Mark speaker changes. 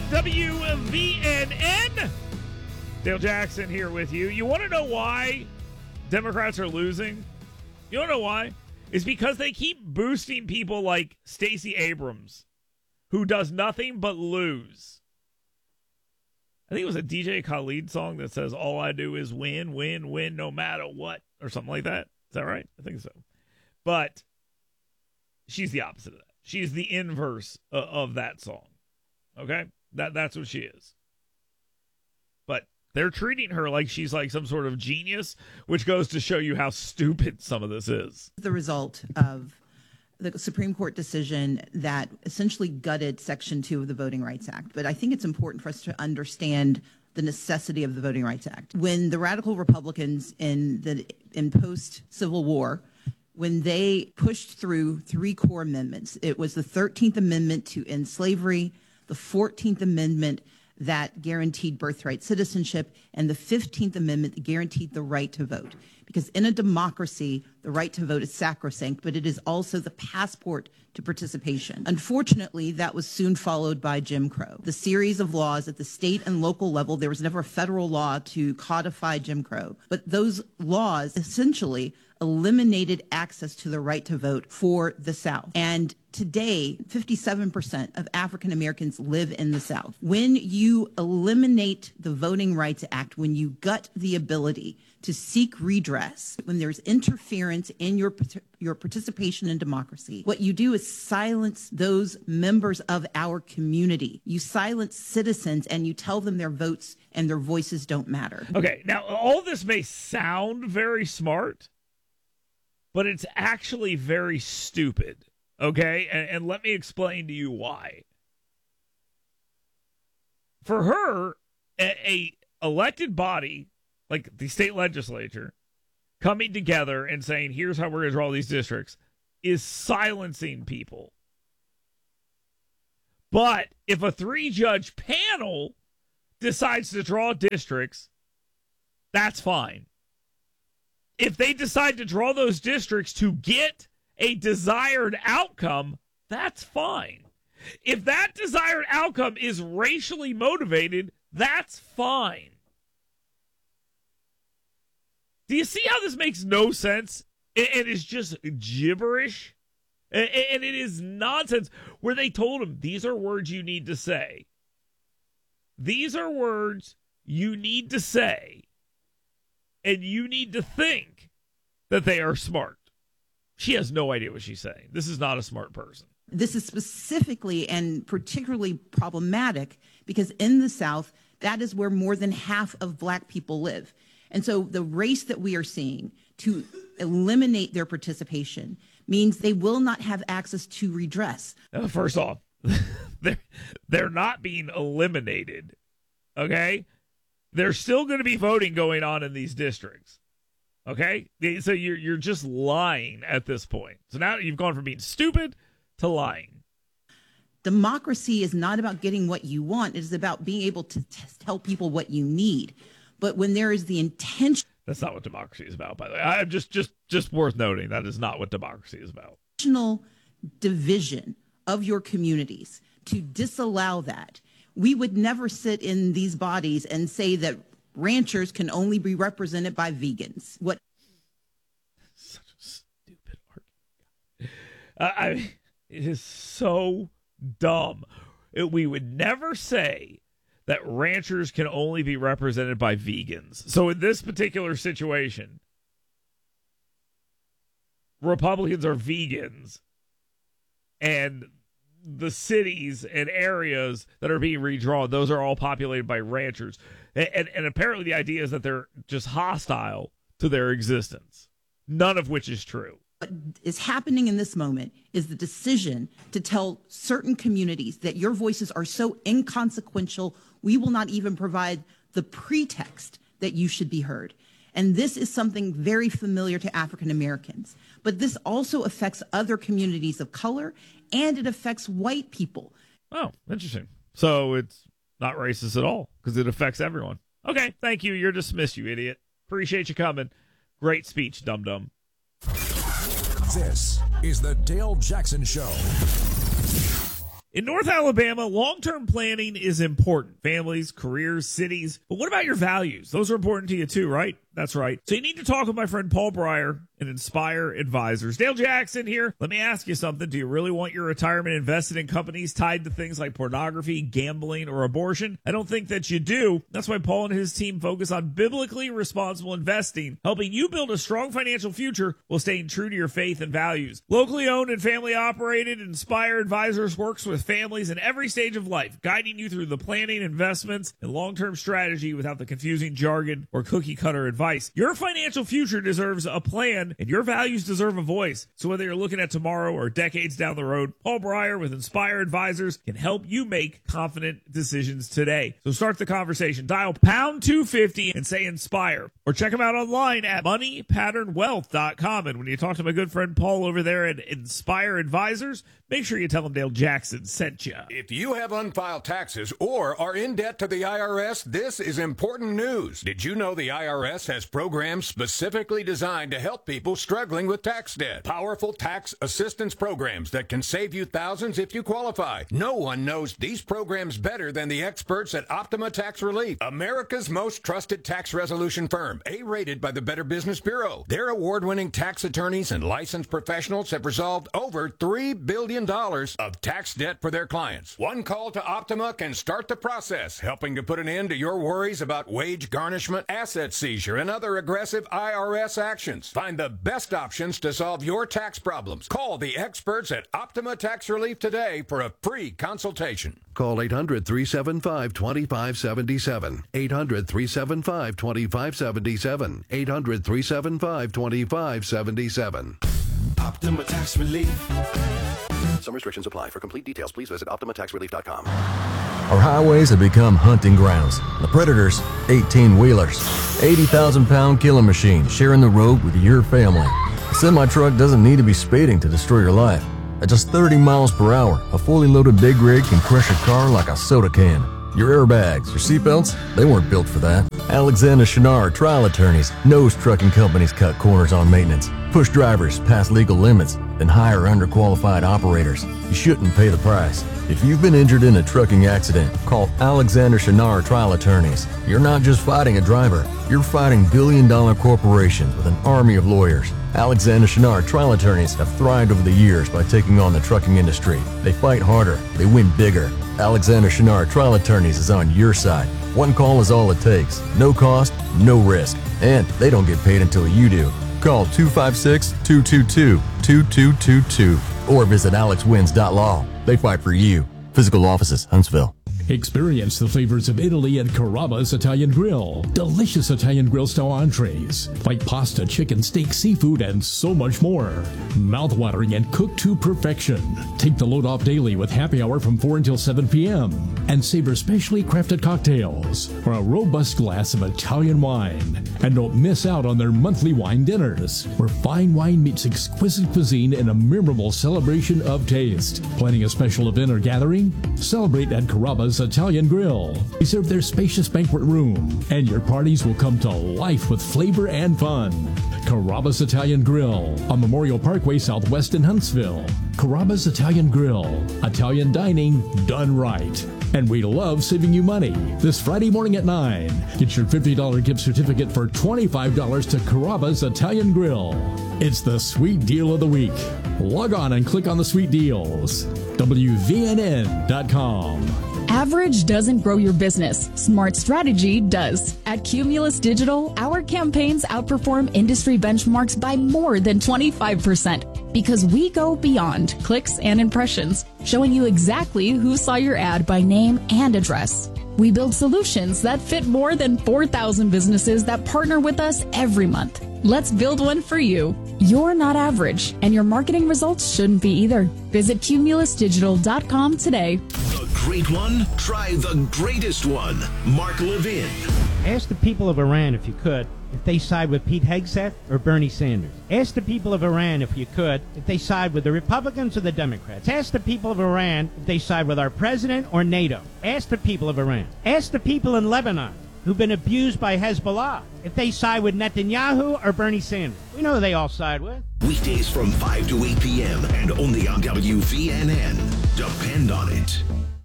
Speaker 1: WVNN. Dale Jackson here with you. You want to know why Democrats are losing? You want to know why? It's because they keep boosting people like Stacey Abrams, who does nothing but lose. I think it was a DJ Khaled song that says, all I do is win, win, win, no matter what, or something like that. Is that right? I think so. But she's the opposite of that. She's the inverse of that song. Okay? That's what she is. But they're treating her like she's like some sort of genius, which goes to show you how stupid some of this is.
Speaker 2: The result of the Supreme Court decision that essentially gutted Section 2 of the Voting Rights Act. But I think it's important for us to understand the necessity of the Voting Rights Act. When the radical Republicans in post-Civil War, when they pushed through three core amendments, it was the 13th Amendment to end slavery, the 14th Amendment that guaranteed birthright citizenship, and the 15th Amendment that guaranteed the right to vote. Because in a democracy, the right to vote is sacrosanct, but it is also the passport to participation. Unfortunately, that was soon followed by Jim Crow. The series of laws at the state and local level, there was never a federal law to codify Jim Crow, but those laws essentially eliminated access to the right to vote for the South. And today, 57% of African Americans live in the South. When you eliminate the Voting Rights Act, when you gut the ability to seek redress, when there's interference in your participation in democracy, what you do is silence those members of our community. You silence citizens and you tell them their votes and their voices don't matter.
Speaker 1: Okay, now all this may sound very smart, but it's actually very stupid, okay? And let me explain to you why. For her, a elected body, like the state legislature, coming together and saying, here's how we're going to draw these districts, is silencing people. But if a 3-judge panel decides to draw districts, that's fine. If they decide to draw those districts to get a desired outcome, that's fine. If that desired outcome is racially motivated, that's fine. Do you see how this makes no sense? It is just gibberish. And it is nonsense where they told him, these are words you need to say. These are words you need to say. And you need to think that they are smart. She has no idea what she's saying. This is not a smart person.
Speaker 2: This is specifically and particularly problematic because in the South, that is where more than half of black people live. And so the race that we are seeing to eliminate their participation means they will not have access to redress.
Speaker 1: First off, they're not being eliminated, okay? There's still going to be voting going on in these districts, okay? So you're just lying at this point. So now you've gone from being stupid to lying.
Speaker 2: Democracy is not about getting what you want. It is about being able to tell people what you need. But when there is the intention...
Speaker 1: That's not what democracy is about, by the way. I'm just worth noting that is not what democracy is about.
Speaker 2: Intentional division of your communities, to disallow that, we would never sit in these bodies and say that ranchers can only be represented by vegans. What?
Speaker 1: Such a stupid argument. It is so dumb. We would never say that ranchers can only be represented by vegans. So in this particular situation, Republicans are vegans, and the cities and areas that are being redrawn, those are all populated by ranchers. And apparently the idea is that they're just hostile to their existence, none of which is true.
Speaker 2: What is happening in this moment is the decision to tell certain communities that your voices are so inconsequential, we will not even provide the pretext that you should be heard. And this is something very familiar to African Americans. But this also affects other communities of color, and it affects white people.
Speaker 1: Oh, interesting. So it's not racist at all because it affects everyone. Okay, thank you. You're dismissed, you idiot. Appreciate you coming. Great speech, dum-dum.
Speaker 3: This is the Dale Jackson Show.
Speaker 1: In North Alabama, long-term planning is important. Families, careers, cities. But what about your values? Those are important to you too, right? That's right. So you need to talk with my friend Paul Breyer and Inspire Advisors. Dale Jackson here. Let me ask you something. Do you really want your retirement invested in companies tied to things like pornography, gambling, or abortion? I don't think that you do. That's why Paul and his team focus on biblically responsible investing, helping you build a strong financial future while staying true to your faith and values. Locally owned and family operated, Inspire Advisors works with families in every stage of life, guiding you through the planning, investments, and long-term strategy without the confusing jargon or cookie-cutter advice. Your financial future deserves a plan, and your values deserve a voice. So whether you're looking at tomorrow or decades down the road, Paul Breyer with Inspire Advisors can help you make confident decisions today. So start the conversation. Dial pound 250 and say Inspire, or check them out online at moneypatternwealth.com. And when you talk to my good friend Paul over there at Inspire Advisors, make sure you tell him Dale Jackson sent you.
Speaker 3: If you have unfiled taxes or are in debt to the IRS, this is important news. Did you know the IRS has programs specifically designed to help people struggling with tax debt? Powerful tax assistance programs that can save you thousands if you qualify. No one knows these programs better than the experts at Optima Tax Relief, America's most trusted tax resolution firm, A-rated by the Better Business Bureau. Their award-winning tax attorneys and licensed professionals have resolved over $3 billion of tax debt for their clients. One call to Optima can start the process, helping to put an end to your worries about wage garnishment, asset seizure, and other aggressive IRS actions. Find the best options to solve your tax problems. Call the experts at Optima Tax Relief today for a free consultation.
Speaker 4: Call 800-375-2577. 800-375-2577. 800-375-2577.
Speaker 5: Optima Tax Relief.
Speaker 4: Some restrictions apply. For complete details, please visit OptimaTaxRelief.com.
Speaker 6: Our highways have become hunting grounds. The Predators, 18-wheelers, 80,000-pound killing machine sharing the road with your family. A semi-truck doesn't need to be speeding to destroy your life. At just 30 miles per hour, a fully loaded big rig can crush your car like a soda can. Your airbags, your seatbelts, they weren't built for that. Alexander Chenard Trial Attorneys knows trucking companies cut corners on maintenance, push drivers past legal limits, then hire underqualified operators. You shouldn't pay the price. If you've been injured in a trucking accident, call Alexander Chenard Trial Attorneys. You're not just fighting a driver, you're fighting billion-dollar corporations with an army of lawyers. Alexander Chenard Trial Attorneys have thrived over the years by taking on the trucking industry. They fight harder, they win bigger. Alexander Chenard Trial Attorneys is on your side. One call is all it takes. No cost, no risk. And they don't get paid until you do. Call 256-222-2222 or visit alexwins.law. They fight for you. Physical offices, Huntsville.
Speaker 7: Experience the flavors of Italy at Carrabba's Italian Grill. Delicious Italian grill style entrees like pasta, chicken, steak, seafood, and so much more. Mouth-watering and cooked to perfection. Take the load off daily with happy hour from 4 until 7 p.m. and savor specially crafted cocktails or a robust glass of Italian wine. And don't miss out on their monthly wine dinners, where fine wine meets exquisite cuisine in a memorable celebration of taste. Planning a special event or gathering? Celebrate at Carrabba's Italian Grill. Reserve their spacious banquet room, and your parties will come to life with flavor and fun. Carrabba's Italian Grill on Memorial Parkway Southwest in Huntsville. Carrabba's Italian Grill. Italian dining done right. And we love saving you money. This Friday morning at 9, get your $50 gift certificate for $25 to Carrabba's Italian Grill. It's the sweet deal of the week. Log on and click on the sweet deals. WVNN.com.
Speaker 8: Average doesn't grow your business. Smart strategy does. At Cumulus Digital, our campaigns outperform industry benchmarks by more than 25% because we go beyond clicks and impressions, showing you exactly who saw your ad by name and address. We build solutions that fit more than 4,000 businesses that partner with us every month. Let's build one for you. You're not average, and your marketing results shouldn't be either. Visit cumulusdigital.com today.
Speaker 5: The great one? Try the greatest one. Mark Levin.
Speaker 9: Ask the people of Iran, if you could, if they side with Pete Hegseth or Bernie Sanders. Ask the people of Iran, if you could, if they side with the Republicans or the Democrats. Ask the people of Iran if they side with our president or NATO. Ask the people of Iran. Ask the people in Lebanon who've been abused by Hezbollah, if they side with Netanyahu or Bernie Sanders. We know who they all side with.
Speaker 5: Weekdays from 5 to 8 p.m. and only on WVNN. Depend on it.